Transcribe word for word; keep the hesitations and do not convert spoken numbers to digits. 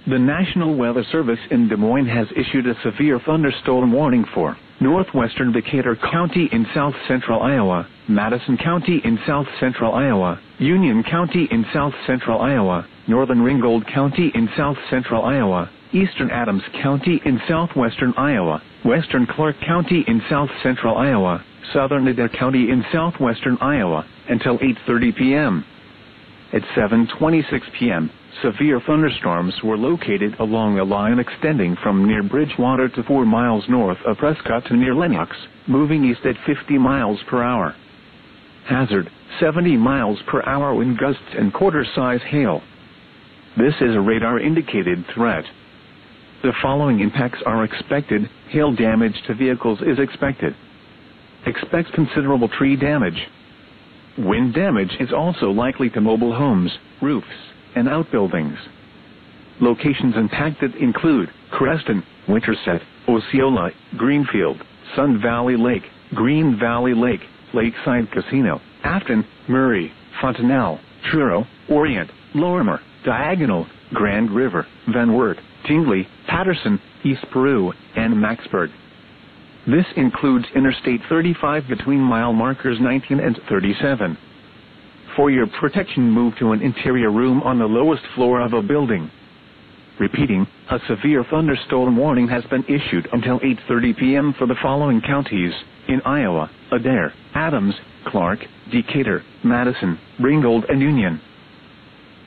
The National Weather Service in Des Moines has issued a severe thunderstorm warning for northwestern Decatur County in south-central Iowa, Madison County in south-central Iowa, Union County in south-central Iowa, northern Ringgold County in south-central Iowa, eastern Adams County in southwestern Iowa, western Clark County in south-central Iowa, southern Adair County in southwestern Iowa, until eight thirty p m At seven twenty-six p m, severe thunderstorms were located along a line extending from near Bridgewater to four miles north of Prescott to near Lennox, moving east at fifty miles per hour. Hazard, seventy miles per hour wind gusts and quarter-size hail. This is a radar-indicated threat. The following impacts are expected. Hail damage to vehicles is expected. Expect considerable tree damage. Wind damage is also likely to mobile homes, roofs, and outbuildings. Locations impacted include Creston, Winterset, Osceola, Greenfield, Sun Valley Lake, Green Valley Lake, Lakeside Casino, Afton, Murray, Fontanelle, Truro, Orient, Lorimer, Diagonal, Grand River, Van Wert, Tingley, Patterson, East Peru, and Maxburg. This includes Interstate thirty-five between mile markers nineteen and thirty-seven. For your protection, move to an interior room on the lowest floor of a building. Repeating, a severe thunderstorm warning has been issued until eight thirty p m for the following counties in Iowa: Adair, Adams, Clark, Decatur, Madison, Ringgold, and Union.